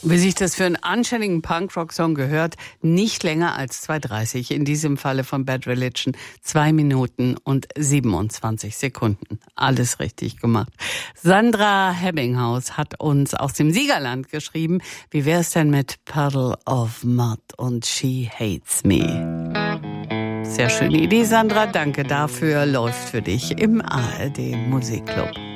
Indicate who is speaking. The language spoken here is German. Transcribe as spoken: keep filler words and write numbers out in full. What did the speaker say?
Speaker 1: Wie sich das für einen anständigen Punkrock-Song gehört, nicht länger als zwei dreißig. In diesem Falle von Bad Religion zwei Minuten und siebenundzwanzig Sekunden. Alles richtig gemacht. Sandra Hebbinghaus hat uns aus dem Siegerland geschrieben, wie wäre es denn mit Puddle of Mud und She Hates Me? Sehr schöne Idee, Sandra. Danke dafür. Läuft für dich im A R D Musikclub.